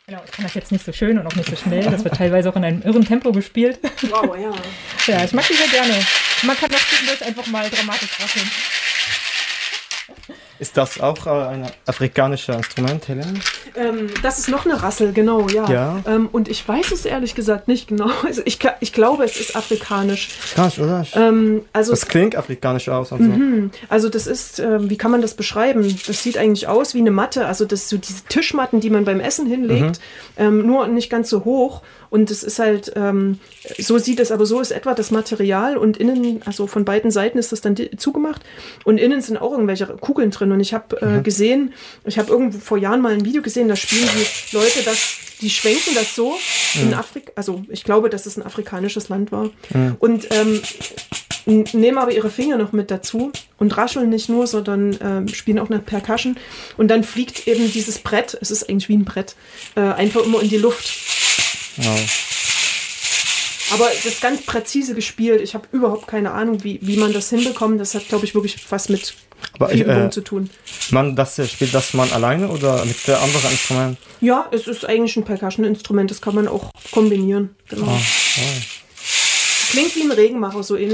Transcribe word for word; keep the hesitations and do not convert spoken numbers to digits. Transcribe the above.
Genau, ich kann das jetzt nicht so schön und auch nicht so schnell. Das wird teilweise auch in einem irren Tempo gespielt. Wow, ja. Ja, ich mag die sehr gerne. Man kann auch zwischendurch einfach mal dramatisch rasseln. Ist das auch äh, ein afrikanisches Instrument, Helene? Ähm, das ist noch eine Rassel, genau, ja. Ja. Ähm, und ich weiß es ehrlich gesagt nicht genau. Also ich, ich glaube, es ist afrikanisch. Afrikanisch, oder? Ähm, also das klingt afrikanisch aus. Also, mhm. also das ist, ähm, wie kann man das beschreiben? Das sieht eigentlich aus wie eine Matte. Also das so diese Tischmatten, die man beim Essen hinlegt, mhm. ähm, nur nicht ganz so hoch. Und es ist halt, ähm, so sieht es, aber so ist etwa das Material und innen, also von beiden Seiten ist das dann di- zugemacht und innen sind auch irgendwelche Kugeln drin. Und ich habe äh, mhm. gesehen, ich habe irgendwo vor Jahren mal ein Video gesehen, da spielen die Leute das, die schwenken das so mhm. in Afrika, also ich glaube, dass es ein afrikanisches Land war. Mhm. Und ähm, nehmen aber ihre Finger noch mit dazu und rascheln nicht nur, sondern ähm, spielen auch eine Percussion. Und dann fliegt eben dieses Brett, es ist eigentlich wie ein Brett, äh, einfach immer in die Luft. Wow. Aber das ist ganz präzise gespielt. Ich habe überhaupt keine Ahnung, wie, wie man das hinbekommt. Das hat, glaube ich, wirklich was mit Aber viel ich, Übung äh, zu tun. Man, das, spielt das man alleine oder mit der anderen Instrument? Ja, es ist eigentlich ein Percussion-Instrument. Das kann man auch kombinieren. Genau. Ah, oh. Klingt wie ein Regenmacher, so ähnlich.